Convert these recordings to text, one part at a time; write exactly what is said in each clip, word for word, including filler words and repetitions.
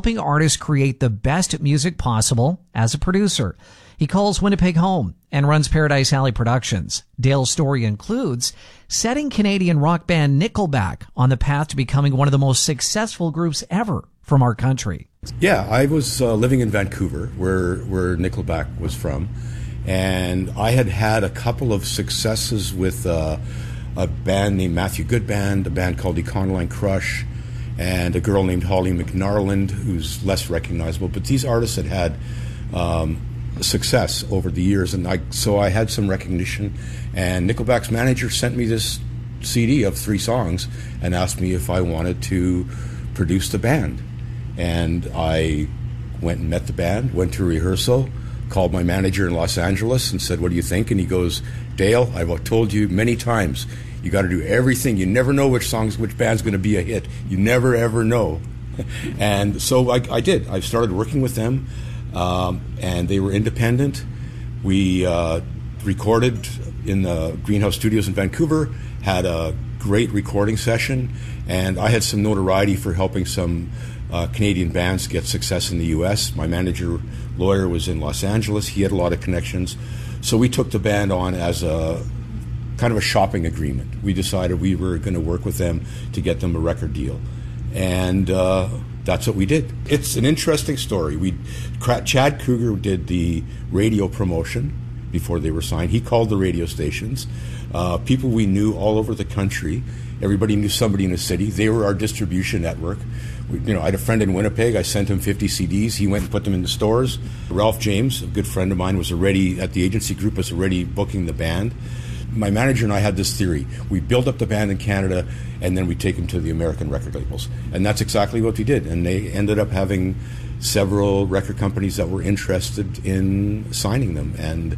helping artists create the best music possible as a producer. He calls Winnipeg home and runs Paradise Alley Productions. Dale's story includes setting Canadian rock band Nickelback on the path to becoming one of the most successful groups ever from our country. Yeah, I was uh, living in Vancouver, where, where Nickelback was from, and I had had a couple of successes with uh, a band named Matthew Goodband, a band called Econoline Crush, and a girl named Holly McNarland, who's less recognizable. But these artists had had um, success over the years, and I, so I had some recognition. And Nickelback's manager sent me this C D of three songs and asked me if I wanted to produce the band. And I went and met the band, went to rehearsal, called my manager in Los Angeles and said, "What do you think?" And he goes, "Dale, I've told you many times, you got to do everything. You never know which songs, which band's going to be a hit. You never, ever know." And so I, I did. I started working with them, um, and they were independent. We uh, recorded in the Greenhouse Studios in Vancouver, had a great recording session, and I had some notoriety for helping some uh, Canadian bands get success in the U S. My manager, lawyer, was in Los Angeles. He had a lot of connections. So we took the band on as a kind of a shopping agreement. We decided we were going to work with them to get them a record deal. And uh, that's what we did. It's an interesting story. We, Chad Kruger did the radio promotion before they were signed. He called the radio stations. Uh, people we knew all over the country. Everybody knew somebody in the city. They were our distribution network. We, you know, I had a friend in Winnipeg. I sent him fifty C Ds. He went and put them in the stores. Ralph James, a good friend of mine, was already at the agency group, was already booking the band. My manager and I had this theory. We build up the band in Canada, and then we take them to the American record labels. And that's exactly what we did. And they ended up having several record companies that were interested in signing them. And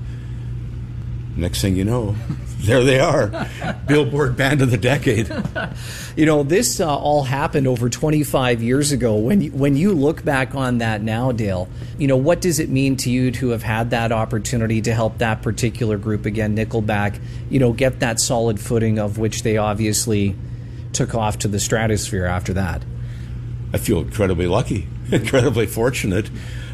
next thing you know, there they are. Billboard Band of the Decade. You know, this uh, all happened over twenty-five years ago. When you, when you look back on that now, Dale, you know, what does it mean to you to have had that opportunity to help that particular group, again, Nickelback, you know, get that solid footing of which they obviously took off to the stratosphere after that? I feel incredibly lucky, incredibly fortunate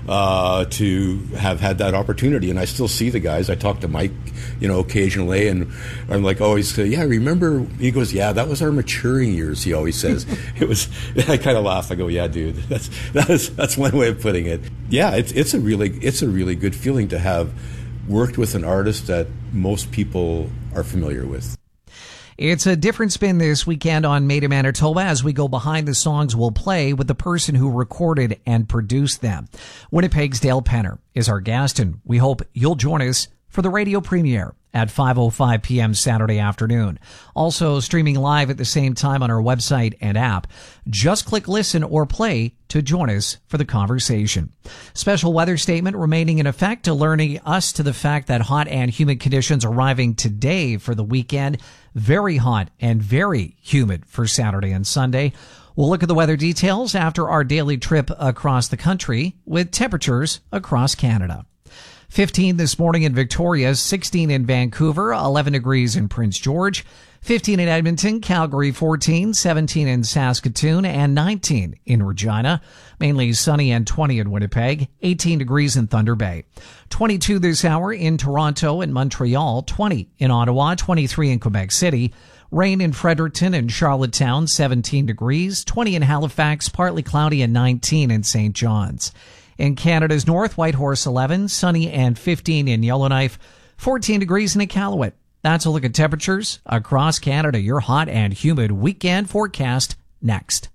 uh, to have had that opportunity. And I still see the guys. I talk to Mike, you know, occasionally, and I'm like, always, yeah, remember? He goes, yeah, that was our maturing years, he always says. It was, I kind of laugh. I go, yeah, dude, that's, that is, that's one way of putting it. Yeah, it's, it's a really, it's a really good feeling to have worked with an artist that most people are familiar with. It's a different spin this weekend on Made in Manitoba as we go behind the songs we'll play with the person who recorded and produced them. Winnipeg's Dale Penner is our guest, and we hope you'll join us for the radio premiere at five oh five p.m. Saturday afternoon. Also streaming live at the same time on our website and app. Just click listen or play to join us for the conversation. Special weather statement remaining in effect, alerting us to the fact that hot and humid conditions arriving today for the weekend. Very hot and very humid for Saturday and Sunday. We'll look at the weather details after our daily trip across the country with temperatures across Canada. fifteen this morning in Victoria, sixteen in Vancouver, eleven degrees in Prince George, fifteen in Edmonton, Calgary fourteen, seventeen in Saskatoon, and nineteen in Regina. Mainly sunny and twenty in Winnipeg, eighteen degrees in Thunder Bay. twenty-two this hour in Toronto and Montreal, twenty in Ottawa, twenty-three in Quebec City. Rain in Fredericton and Charlottetown, seventeen degrees, twenty in Halifax, partly cloudy, and nineteen in Saint John's. In Canada's north, Whitehorse eleven, sunny and fifteen in Yellowknife, fourteen degrees in Iqaluit. That's a look at temperatures across Canada. Your hot and humid weekend forecast next.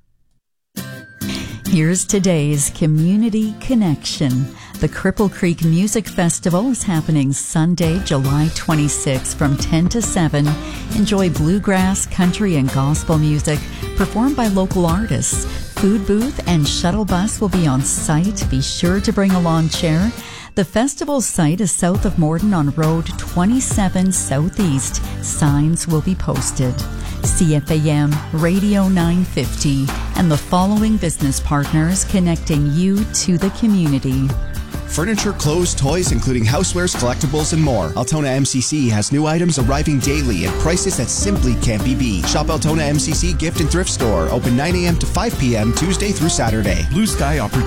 Here's today's Community Connection. The Cripple Creek Music Festival is happening Sunday, July twenty-sixth from ten to seven. Enjoy bluegrass, country, and gospel music performed by local artists. Food booth and shuttle bus will be on site. Be sure to bring a lawn chair. The festival site is south of Morden on Road twenty-seven Southeast. Signs will be posted. C F A M Radio nine fifty and the following business partners connecting you to the community. Furniture, clothes, toys, including housewares, collectibles, and more. Altona M C C has new items arriving daily at prices that simply can't be beat. Shop Altona M C C Gift and Thrift Store, open nine a.m. to five p.m. Tuesday through Saturday. Blue Sky Opportunity.